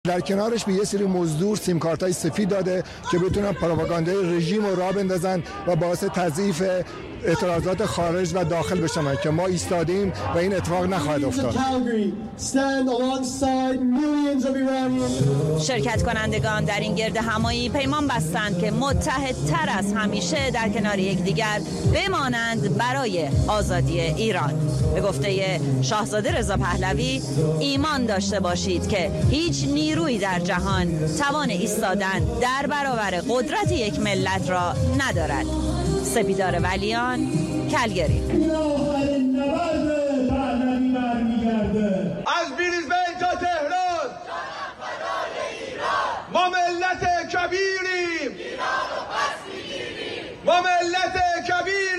در کنارش به یه سری مزدور سیم کارتای سفید داده که بتونن پروپاگاندای رژیم رو راه بندازن و باعث تضعیف اعتراضات خارج و داخل بشن که ما ایستادیم و این اتفاق نخواهد افتاد. شرکت کنندگان در این گرد همایی پیمان بستند که متحدتر از همیشه در کنار یکدیگر بمانند برای آزادی ایران. به گفته شاهزاده رضا پهلوی، ایمان داشته باشید که هیچ نیرویی در جهان توان ایستادن در برابر قدرت یک ملت را ندارد. سپیدار ولیان، کلگری.